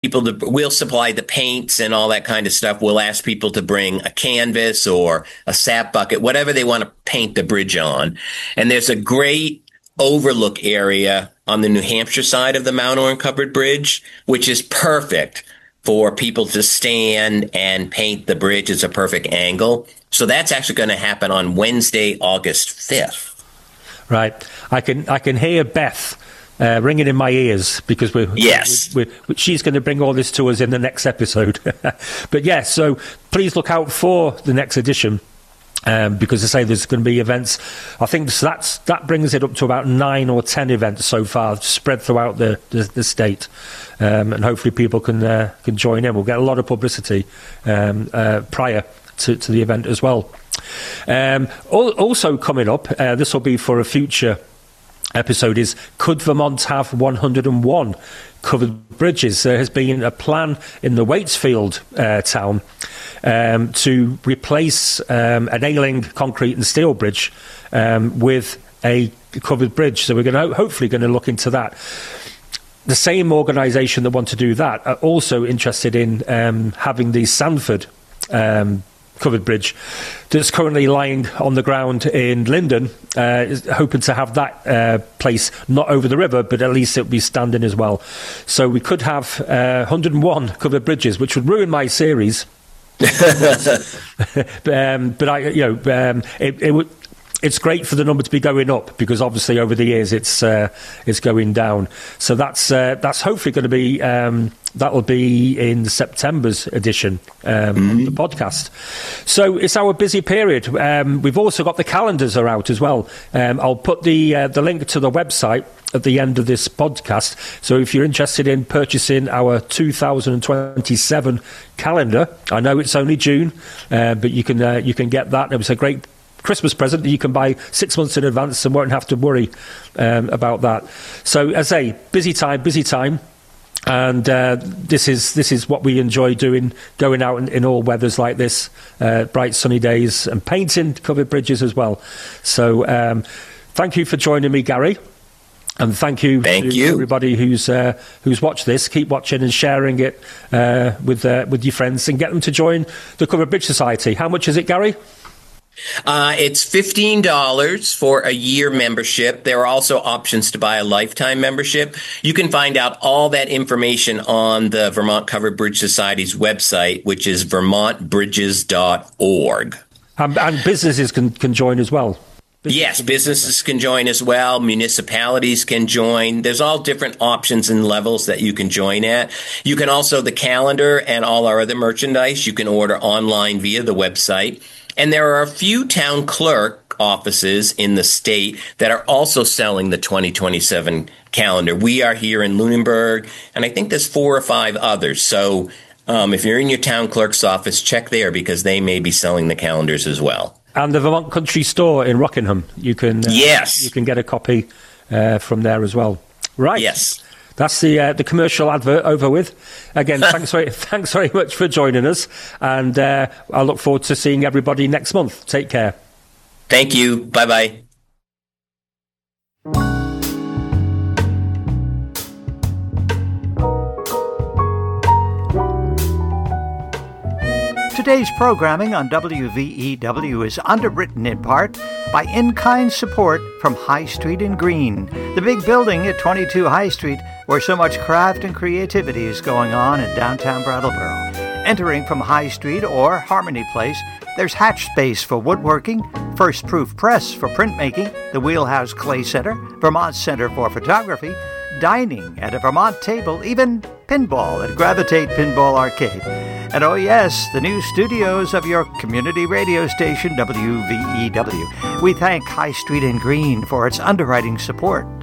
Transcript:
people to, we'll supply the paints and all that kind of stuff. We'll ask people to bring a canvas or a sap bucket, whatever they want to paint the bridge on. And there's a great overlook area on the New Hampshire side of the Mount Orne Covered Bridge, which is perfect for people to stand and paint the bridge. It's a perfect angle. So that's actually going to happen on Wednesday, August 5th. Right. I can hear Beth ringing in my ears because she's going to bring all this to us in the next episode. But yes, so please look out for the next edition. Because I say there's going to be events. I think that brings it up to about 9 or 10 events so far, spread throughout the state, and hopefully people can join in. We'll get a lot of publicity prior to the event as well. Also coming up, this will be for a future episode, is could Vermont have 101 covered bridges? There has been a plan in the Waitsfield town to replace an ailing concrete and steel bridge with a covered bridge. So we're hopefully going to look into that. The same organisation that want to do that are also interested in having the Sanford covered bridge that's currently lying on the ground in Linden, is hoping to have that place not over the river, but at least it'll be standing as well. So we could have 101 covered bridges, which would ruin my series. But it would. It's great for the number to be going up because obviously over the years it's going down. So that's hopefully going to be that'll be in September's edition of the podcast. So it's our busy period. We've also got the calendars are out as well. I'll put the link to the website at the end of this podcast. So if you're interested in purchasing our 2027 calendar, I know it's only June, but you can get that. It was a great Christmas present that you can buy 6 months in advance and won't have to worry about that. So as I say, busy time. And this is what we enjoy doing, going out in all weathers like this, bright sunny days, and painting covered bridges as well. So thank you for joining me, Gary. And thank you to everybody who's watched this. Keep watching and sharing it with your friends and get them to join the Covered Bridge Society. How much is it, Gary? It's $15 for a year membership. There are also options to buy a lifetime membership. You can find out all that information on the Vermont Covered Bridge Society's website, which is vermontbridges.org. And businesses can join as well. Yes, businesses can join as well. Municipalities can join. There's all different options and levels that you can join at. You can also, the calendar and all our other merchandise, you can order online via the website. And there are a few town clerk offices in the state that are also selling the 2027 calendar. We are here in Lunenburg, and I think there's 4 or 5 others. So if you're in your town clerk's office, check there because they may be selling the calendars as well. And the Vermont Country Store in Rockingham, you can you can get a copy from there as well. Right. Yes. That's the commercial advert over with. Again, thanks very much for joining us, and I look forward to seeing everybody next month. Take care. Thank you. Bye-bye. Today's programming on WVEW is underwritten in part by in-kind support from High Street in Green, the big building at 22 High Street where so much craft and creativity is going on in downtown Brattleboro. Entering from High Street or Harmony Place, there's Hatch Space for woodworking, First Proof Press for printmaking, the Wheelhouse Clay Center, Vermont Center for Photography, dining at a Vermont table, even pinball at Gravitate Pinball Arcade. And oh yes, the new studios of your community radio station, WVEW. We thank High Street in Green for its underwriting support.